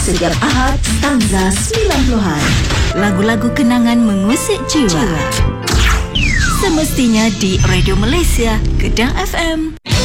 Setiap Ahad, Stanza 90-an. Lagu-lagu kenangan mengusik jiwa. Semestinya di Radio Malaysia, Kedah FM.